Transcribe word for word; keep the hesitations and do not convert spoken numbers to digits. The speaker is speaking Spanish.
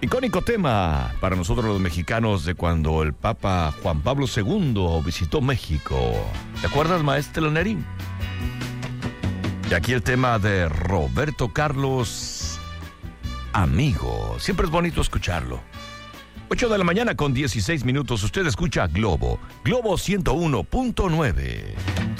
Icónico tema para nosotros los mexicanos de cuando el Papa Juan Pablo segundo visitó México. ¿Te acuerdas, maestro Neri? Y aquí el tema de Roberto Carlos, Amigo. Siempre es bonito escucharlo. ocho de la mañana con dieciséis minutos. Usted escucha Globo. Globo ciento uno punto nueve.